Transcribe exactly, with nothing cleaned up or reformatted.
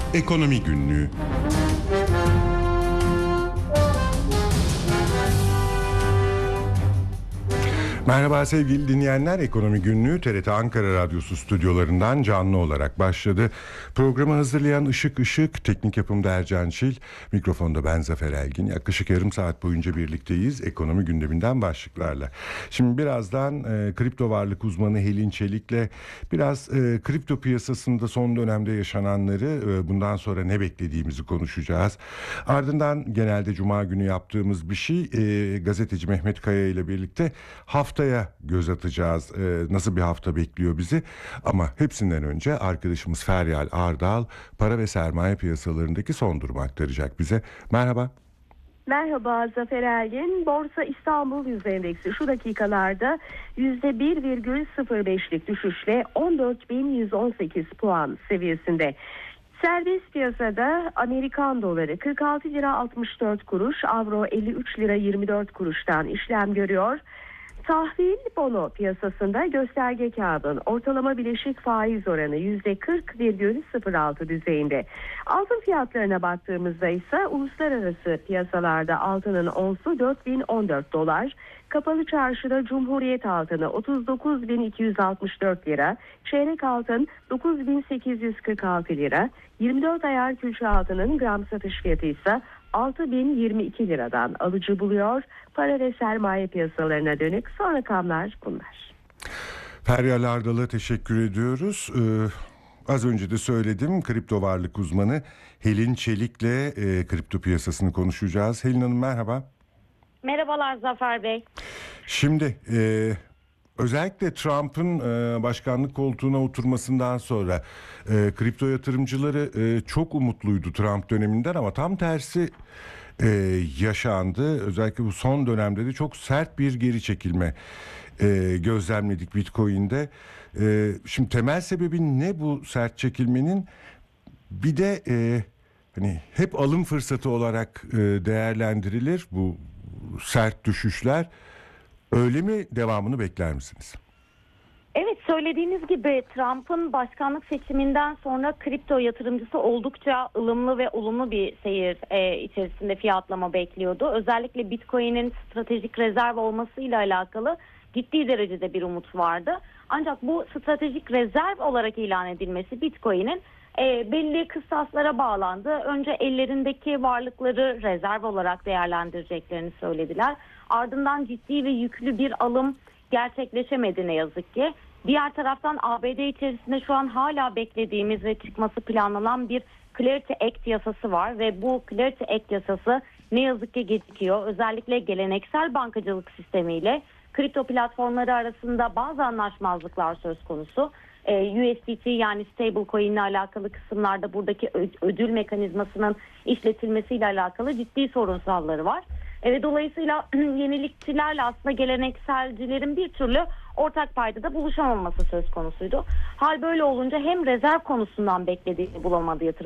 Ekonomi Günlüğü. Merhaba sevgili dinleyenler, Ekonomi Günlüğü T R T Ankara Radyosu stüdyolarından canlı olarak başladı. Programı hazırlayan Işık Işık, teknik yapımda Ercan Çil, mikrofonda ben Zafer Elgin. Yaklaşık yarım saat boyunca birlikteyiz ekonomi gündeminden başlıklarla. Şimdi birazdan e, kripto varlık uzmanı Helin Çelik'le biraz e, kripto piyasasında son dönemde yaşananları, e, bundan sonra ne beklediğimizi konuşacağız. Ardından genelde Cuma günü yaptığımız bir şey, e, gazeteci Mehmet Kaya ile birlikte hafta Haftaya göz atacağız. Ee, nasıl bir hafta bekliyor bizi? Ama hepsinden önce arkadaşımız Feryal Ardal para ve sermaye piyasalarındaki son durumu aktaracak bize. Merhaba. Merhaba Zafer Ergin. Borsa İstanbul Yüz Endeksi şu dakikalarda yüzde bir virgül sıfır beşlik düşüşle on dört bin yüz on sekiz puan seviyesinde. Serbest piyasada Amerikan doları kırk altı lira altmış dört kuruş, avro elli üç lira yirmi dört kuruştan işlem görüyor. Tahvil bono piyasasında gösterge kağıdın ortalama bileşik faiz oranı yüzde kırk virgül sıfır altı düzeyinde. Altın fiyatlarına baktığımızda ise uluslararası piyasalarda altının onsu dört bin on dört dolar, kapalı çarşıda Cumhuriyet altını otuz dokuz bin iki yüz altmış dört lira, çeyrek altın dokuz bin sekiz yüz kırk altı lira, yirmi dört ayar külçe altının gram satış fiyatı ise altı bin yirmi iki liradan alıcı buluyor. Para ve sermaye piyasalarına dönük son rakamlar bunlar. Feryal Ardal'a teşekkür ediyoruz. Ee, az önce de söyledim, kripto varlık uzmanı Helin Çelik'le e, kripto piyasasını konuşacağız. Helin Hanım merhaba. Merhabalar Zafer Bey. Şimdi e, özellikle Trump'ın e, başkanlık koltuğuna oturmasından sonra e, kripto yatırımcıları e, çok umutluydu Trump döneminden, ama tam tersi e, yaşandı. Özellikle bu son dönemde de çok sert bir geri çekilme e, gözlemledik Bitcoin'de. E, şimdi temel sebebi ne bu sert çekilmenin? Bir de e, hani hep alım fırsatı olarak e, değerlendirilir bu sert düşüşler. Öyle mi, devamını bekler misiniz? Evet, söylediğiniz gibi Trump'ın başkanlık seçiminden sonra kripto yatırımcısı oldukça ılımlı ve olumlu bir seyir e, içerisinde fiyatlama bekliyordu. Özellikle Bitcoin'in stratejik rezerv olmasıyla alakalı ciddi derecede bir umut vardı. Ancak bu stratejik rezerv olarak ilan edilmesi Bitcoin'in e, belli kıstaslara bağlandı. Önce ellerindeki varlıkları rezerv olarak değerlendireceklerini söylediler. Ardından ciddi ve yüklü bir alım gerçekleşemedi ne yazık ki. Diğer taraftan A B D içerisinde şu an hala beklediğimiz ve çıkması planlanan bir Clarity Act yasası var ve bu Clarity Act yasası ne yazık ki gecikiyor. Özellikle geleneksel bankacılık sistemiyle kripto platformları arasında bazı anlaşmazlıklar söz konusu. Ee, U S D T yani stablecoin ile alakalı kısımlarda buradaki ödül mekanizmasının işletilmesiyle alakalı ciddi sorunsalları var. Evet, dolayısıyla yenilikçilerle aslında gelenekselcilerin bir türlü ortak paydada buluşamaması söz konusuydu. Hal böyle olunca hem rezerv konusundan beklediğini bulamadı yatırım.